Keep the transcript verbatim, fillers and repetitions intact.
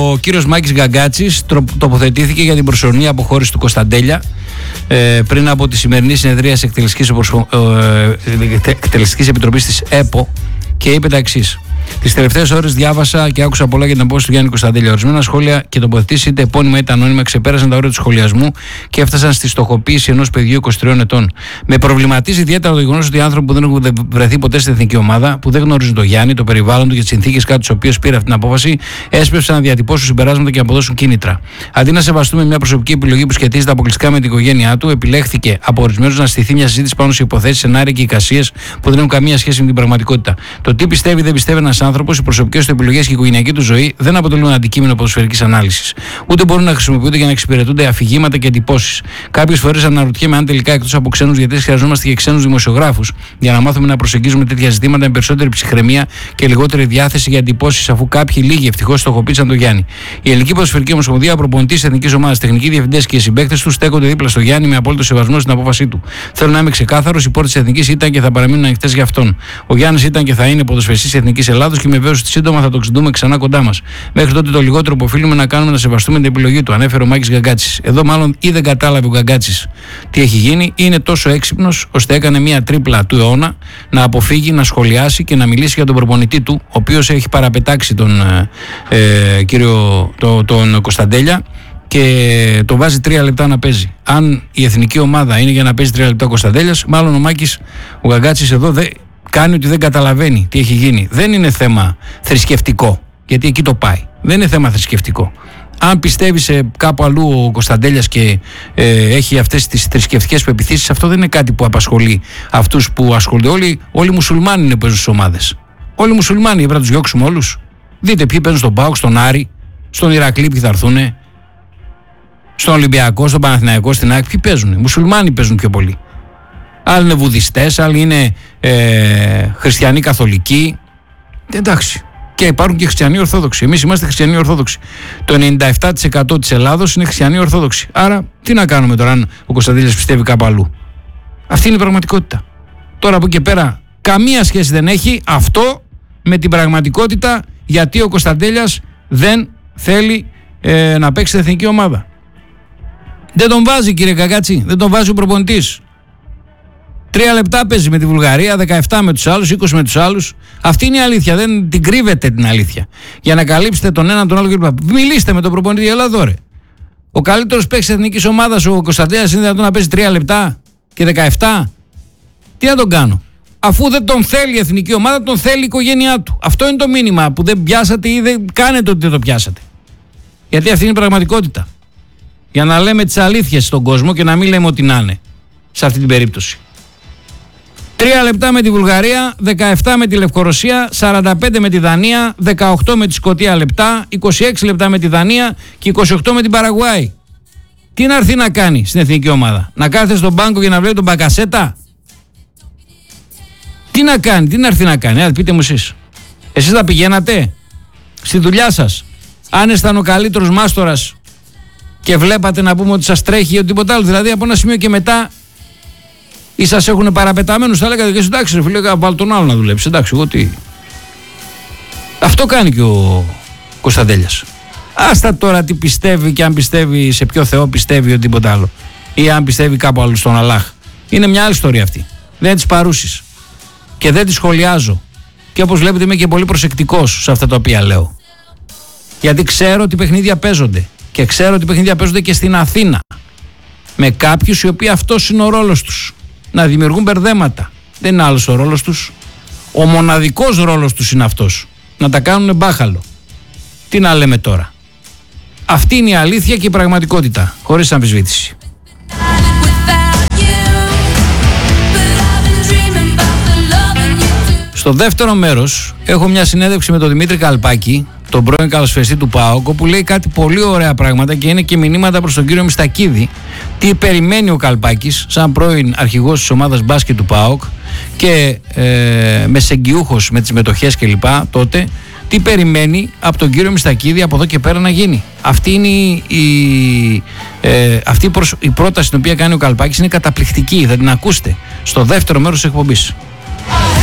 ο κύριος Μάκης Γκαγκάτσης τοποθετήθηκε για την προσωρινή αποχώρηση του Κωνσταντέλια ε, πριν από τη σημερινή συνεδρία της Εκτελεστικής, ε, Εκτελεστικής Επιτροπής της ΕΠΟ και είπε τα εξής. Τις τελευταίες ώρες διάβασα και άκουσα πολλά για την απόφαση του Γιάννη Κωνσταντέλια. Ορισμένα σχόλια και τοποθετήσεις, είτε επώνυμα είτε ανώνυμα, ξεπέρασαν τα όρια του σχολιασμού και έφτασαν στη στοχοποίηση ενός παιδιού είκοσι τριών ετών. Με προβληματίζει ιδιαίτερα το γεγονός ότι οι άνθρωποι που δεν έχουν βρεθεί ποτέ στην εθνική ομάδα, που δεν γνωρίζουν τον Γιάννη, το περιβάλλον του και τις συνθήκες κάτω τις οποίες πήρε αυτή την απόφαση, έσπευσαν να διατυπώσουν συμπεράσματα και να αποδώσουν κίνητρα. Αντί να σεβαστούμε μια προσωπική επιλογή που σχετίζεται αποκλειστικά με την οικογένειά του, επιλέχθηκε από ορισμένους να στηθεί μια συζήτηση πάνω σε υποθέσεις, σενάρια και εικασίες που δεν έχουν καμία σχέση με την πραγματικότητα. Το τι πιστεύει, δεν πιστεύει ένας άνθρωπος, οι προσωπικές του επιλογές και η οικογενειακή του ζωή δεν αποτελούν αντικείμενο ποδοσφαιρικής ανάλυσης. Ούτε μπορούν να χρησιμοποιούνται για να εξυπηρετούνται αφηγήματα και εντυπώσεις. Κάποιες φορές αναρωτιέμαι αν τελικά εκτός από ξένους διαιτητές χρειαζόμαστε και ξένους δημοσιογράφους για να μάθουμε να προσεγγίζουμε τέτοια ζητήματα με περισσότερη ψυχραιμία και λιγότερη διάθεση για εντυπώσεις, αφού κάποιοι λίγοι ευτυχώς στοχοποίησαν τον Γιάννη. Η Ελληνική Ποδοσφαιρική Ομοσπονδία, προπονητής της εθνικής ομάδας, τεχνικοί διευθυντές και οι συμπαίκτες του στέκονται δίπλα στο Γιάννη με απόλυτο σεβασμό στην απόφασή του. Θέλω να είμαι ξεκάθαρος: οι πόρτες της εθνικής ήταν και θα παραμείνουν ανοιχτές για αυτόν. Ο Γιάννης ήταν και θα είναι ποδοσφαιριστής της εθνικής Ελλάδος και είμαι βέβαιος ότι σύντομα θα το ξεντούμε ξανά κοντά μας. Μέχρι τότε το λιγότερο που οφείλουμε να κάνουμε να σεβαστούμε την επιλογή του, ανέφερε ο Μάκης Γκαγκάτσης. Εδώ μάλλον ή δεν κατάλαβε ο Γκαγκάτσης τι έχει γίνει, ή είναι τόσο έξυπνος ώστε έκανε μια τρίπλα του αιώνα να αποφύγει, να σχολιάσει και να μιλήσει για τον προπονητή του, ο οποίος έχει παραπετάξει τον ε, κύριο το, τον Κωνσταντέλια και το βάζει τρία λεπτά να παίζει. Αν η εθνική ομάδα είναι για να παίζει τρία λεπτά ο Κωνσταντέλιας, μάλλον ο Μάκης ο Γκαγκάτσης εδώ δεν κάνει ότι δεν καταλαβαίνει τι έχει γίνει. Δεν είναι θέμα θρησκευτικό, γιατί εκεί το πάει. Δεν είναι θέμα θρησκευτικό. Αν πιστεύει σε κάπου αλλού ο Κωνσταντέλιας και ε, έχει αυτές τις θρησκευτικές πεποιθήσεις, αυτό δεν είναι κάτι που απασχολεί αυτούς που ασχολούνται. Όλοι, όλοι οι μουσουλμάνοι είναι που παίζουν στις ομάδες. Όλοι οι μουσουλμάνοι, πρέπει να τους διώξουμε όλους. Δείτε ποιοι παίζουν στον ΠΑΟΚ, στον Άρη, στον Ηρακλή, ποιοι θα έρθουν, στον Ολυμπιακό, στον Παναθηναϊκό, στην ΑΕΚ. Ποιοι παίζουν. Οι μουσουλμάνοι παίζουν πιο πολύ. Άλλοι είναι βουδιστές, άλλοι είναι ε, χριστιανοί καθολικοί. Εντάξει. Και υπάρχουν και χριστιανοί Ορθόδοξοι. Εμείς είμαστε χριστιανοί Ορθόδοξοι. Το ενενήντα επτά τοις εκατό της Ελλάδος είναι χριστιανοί Ορθόδοξοι. Άρα, τι να κάνουμε τώρα, αν ο Κωνσταντέλιας πιστεύει κάπου αλλού. Αυτή είναι η πραγματικότητα. Τώρα από εκεί πέρα, καμία σχέση δεν έχει αυτό με την πραγματικότητα, γιατί ο Κωνσταντέλιας δεν θέλει ε, να παίξει στην εθνική ομάδα. Δεν τον βάζει, κύριε Γκαγκάτση, δεν τον βάζει ο προπονητής. Τρία λεπτά παίζει με τη Βουλγαρία, δεκαεπτά με τους άλλους, είκοσι με τους άλλους. Αυτή είναι η αλήθεια. Δεν την κρύβετε την αλήθεια. Για να καλύψετε τον έναν τον άλλο κλπ. Μιλήστε με τον προπονητή, έλα εδώ ρε. Ο καλύτερος παίκτης της εθνικής ομάδας, ο Κωνσταντέλιας, είναι δυνατόν να παίζει τρία λεπτά και δεκαεπτά. Τι να τον κάνω. Αφού δεν τον θέλει η εθνική ομάδα, τον θέλει η οικογένειά του. Αυτό είναι το μήνυμα που δεν πιάσατε ή δεν κάνετε ότι δεν το πιάσατε. Γιατί αυτή είναι η πραγματικότητα. Για να λέμε τις αλήθειες στον κόσμο και να μην λέμε ό,τι να είναι σε αυτή την περίπτωση. Τρία λεπτά με τη Βουλγαρία, δεκαεπτά με τη Λευκορωσία, σαράντα πέντε με τη Δανία, δεκαοκτώ με τη Σκωτία λεπτά, είκοσι έξι λεπτά με τη Δανία και είκοσι οκτώ με την Παραγουάη. Τι να έρθει να κάνει στην εθνική ομάδα, να κάθεται στον πάγκο και να βλέπει τον Μπακασέτα. Τι να κάνει, τι να έρθει να κάνει, α, πείτε μου εσείς. Εσείς θα πηγαίνατε στη δουλειά σας, αν ήσταν ο καλύτερος μάστορας και βλέπατε να πούμε ότι σας τρέχει ή οτιδήποτε άλλο, δηλαδή από ένα σημείο και μετά. Ή σας έχουν παραπεταμένους, θα λέγατε και εσύ, εντάξει ρε φίλε, βάλω τον άλλο να δουλέψει. Εντάξει, εγώ τι. Αυτό κάνει και ο Κωνσταντέλιας. Άστα τώρα τι πιστεύει και αν πιστεύει σε ποιο Θεό πιστεύει ή οτιδήποτε άλλο. Ή αν πιστεύει κάπου άλλο στον Αλλάχ. Είναι μια άλλη ιστορία αυτή. Δεν τις παρούσεις. Και δεν τις σχολιάζω. Και όπως βλέπετε είμαι και πολύ προσεκτικός σε αυτά τα οποία λέω. Γιατί ξέρω ότι παιχνίδια παίζονται. Και ξέρω ότι παιχνίδια παίζονται και στην Αθήνα. Με κάποιους οι οποίοι αυτός είναι ο ρόλος τους. Να δημιουργούν μπερδέματα. Δεν είναι άλλος ο ρόλος τους. Ο μοναδικός ρόλος τους είναι αυτός. Να τα κάνουν μπάχαλο. Τι να λέμε τώρα. Αυτή είναι η αλήθεια και η πραγματικότητα. Χωρίς αμφισβήτηση. Στο δεύτερο μέρος έχω μια συνέντευξη με τον Δημήτρη Καλπάκη, τον πρώην καλοσφαιριστή του ΠΑΟΚ, που λέει κάτι πολύ ωραία πράγματα και είναι και μηνύματα προς τον κύριο Μιστακίδη. Τι περιμένει ο Καλπάκης, σαν πρώην αρχηγός της ομάδας μπάσκετ του ΠΑΟΚ και ε, μεσεγγιούχος με τις μετοχές κλπ. Τότε, τι περιμένει από τον κύριο Μιστακίδη από εδώ και πέρα να γίνει. Αυτή είναι η, η, ε, αυτή η, προσ, η πρόταση την οποία κάνει ο Καλπάκης είναι καταπληκτική. Θα την ακούσετε στο δεύτερο μέρος της εκπομπής.